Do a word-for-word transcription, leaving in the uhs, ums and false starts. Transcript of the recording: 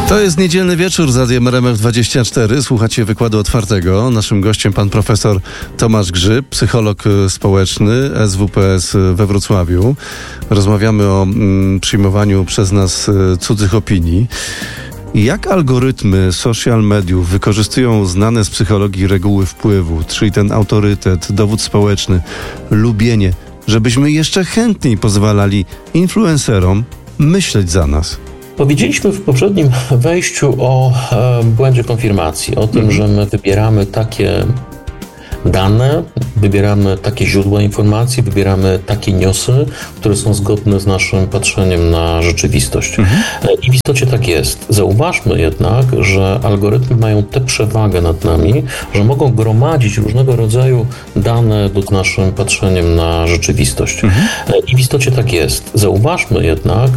To jest niedzielny wieczór z Radiem R M F dwadzieścia cztery. Słuchacie wykładu otwartego. Naszym gościem pan profesor Tomasz Grzyb, psycholog społeczny S W P S we Wrocławiu. Rozmawiamy o mm, przyjmowaniu przez nas y, cudzych opinii. Jak algorytmy social mediów wykorzystują znane z psychologii reguły wpływu, czyli ten autorytet, dowód społeczny, lubienie, żebyśmy jeszcze chętniej pozwalali influencerom myśleć za nas? Powiedzieliśmy w poprzednim wejściu o e, błędzie konfirmacji, o tym, że my wybieramy takie dane, wybieramy takie źródła informacji, wybieramy takie newsy, które są zgodne z naszym patrzeniem na rzeczywistość. Mhm. I w istocie tak jest. Zauważmy jednak, że algorytmy mają tę przewagę nad nami, że mogą gromadzić różnego rodzaju dane z naszym patrzeniem na rzeczywistość. Mhm. I w istocie tak jest. Zauważmy jednak,